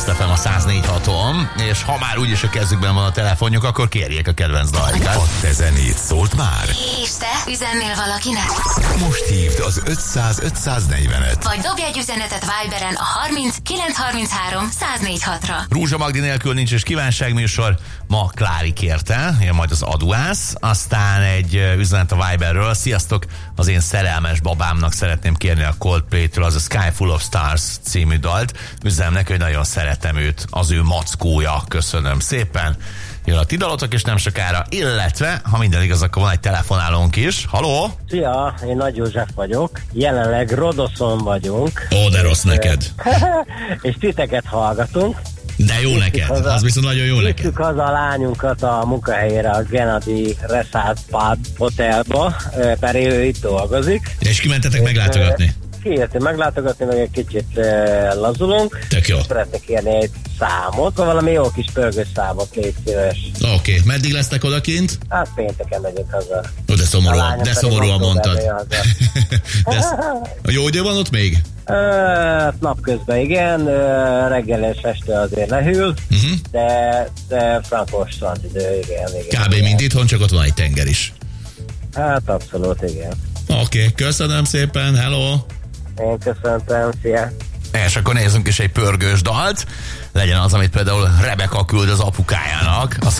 Kiss FM a 104.6-on, és ha már úgyis a kezükben van a telefonjuk, akkor kérjék a kedvenc dalokat. A te zenét szólt már? És te üzennél valakinek? Most hívd az 500-540-et. Vagy dobj egy üzenetet Viberen a 30 933 104.6-ra. Rúzsa Magdi nélkül nincs is kívánságműsor. Ma Klári kérte, jön majd az Aduász, aztán egy üzenet a Viberről. Sziasztok, az én szerelmes babámnak szeretném kérni a Coldplay-től az a Sky Full of Stars című dalt. Üzenem neki, hogy nagyon szeretem őt, az ő mackója. Köszönöm szépen. Jön a ti dalotok, és nem sokára, illetve, ha minden igaz, akkor van egy telefonálónk is. Haló? Szia, én Nagy József vagyok. Jelenleg Rodoszon vagyunk. Ó, de rossz neked. És titeket hallgatunk. De jó neked, az viszont nagyon jó neked. Vittük haza a lányunkat a munkahelyére, a Gennady Resort Pub Hotelba, mert ő itt dolgozik. És kimentetek meglátogatni? Kijöttünk meglátogatni, meg egy kicsit lazulunk. Tök jó. Szeretnék kérni egy számot, valami jó kis pörgős számot, légy szíves. Oké, meddig lesztek odakint? Hát pénteken megyünk haza. Ó, de szomorúan mondtad. De jó idő van ott még? Napközben igen, reggel és este azért lehűl, de frankos strandidő, igen. Kb. Mint itthon, csak ott van egy tenger is. Hát abszolút, igen. Oké, köszönöm szépen, hello! Én köszöntem, szia! És akkor nézzünk is egy pörgős dalt. Legyen az, amit például Rebecca küld az apukájának. Az